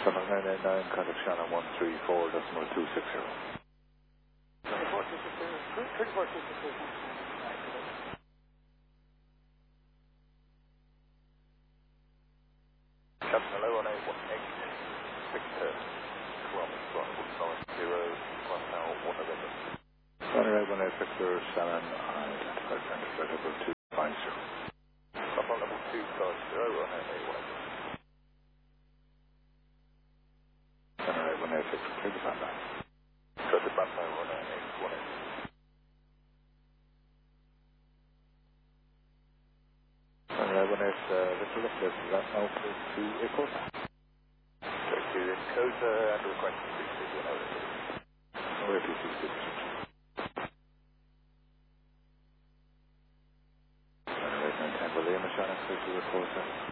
7989, contact Shannon 134, decimal 260. 3462. Captain 1118, Victor, kilometers 190, 1 November. 118 Victor, Shannon, identified center, level 250. Papa level 250, 118 clear the Panda. Clear the Panda, 118. 118, Victor, left, that now clear to Echo. Check to code and request to speak to another. No APC speak. 118, William, Shannon, clear to report.